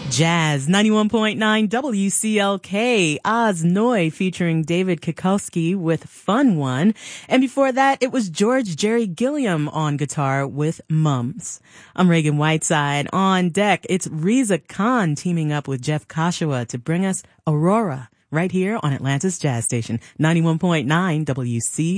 Jazz 91.9 WCLK, Oz Noy featuring David Kikowski with Fun One. And before that, it was George Jerry Gilliam on guitar with Mums. I'm Reagan Whiteside. On deck, it's Reza Khan teaming up with Jeff Kashawa to bring us Aurora right here on Atlanta's Jazz Station 91.9 WCLK.